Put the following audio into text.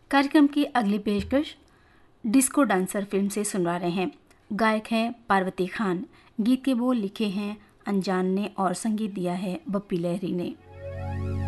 कार्यक्रम की अगली पेशकश डिस्को डांसर फिल्म से सुनवा रहे हैं। गायक हैं पार्वती खान। गीत के बोल लिखे हैं अनजान ने और संगीत दिया है बप्पी लहरी ने।